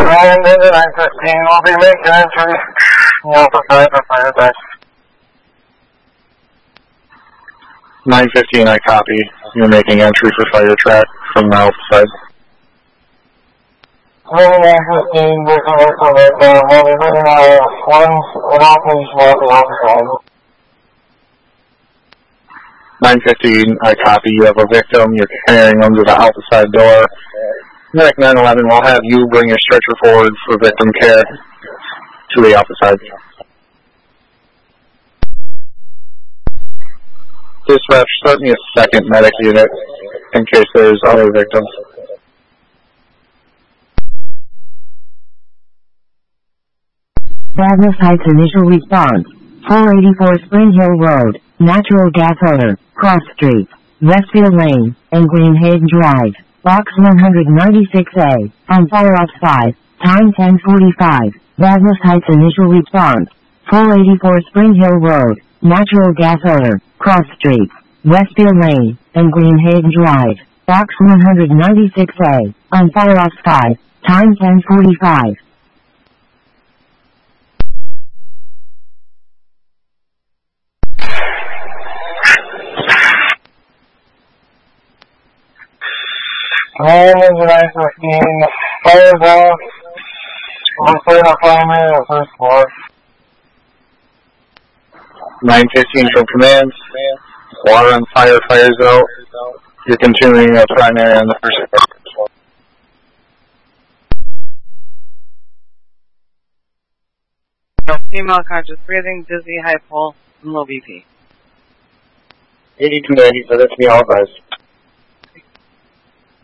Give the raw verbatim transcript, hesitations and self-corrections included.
nine fifteen will be making entry. Alpha five for fire back. nine fifteen, I copy. You're making entry for fire track from the alpha side. nine fifteen, making entry right now. One, one operation at the alpha side. nine fifteen, I copy. You have a victim. You're carrying them to the alpha side door. Medic nine eleven will have you bring your stretcher forward for victim care to the alpha side. Dispatch, start me a second medic unit in case there's other victims. Douglas Heights initial response. four eighty-four Spring Hill Road, Natural Gas Owner, Cross Street, Westfield Lane, and Greenhaven Drive, Box one ninety-six A, on Fire Ops five, time ten forty-five, Douglas Heights initial response. four eighty-four Spring Hill Road, Natural Gas Owner, Cross Street, Westfield Lane, and Greenhaven Drive, Box one ninety-six A, on Fire Ops five, time ten forty-five. nine fifteen, fire's off. We're clear to primary or first floor. nine fifteen from command. Water on fire, fire's out. You're continuing a primary on the first floor. Female conscious breathing, dizzy, high pulse, and low B P. eighty-two ninety, so that's me all advised.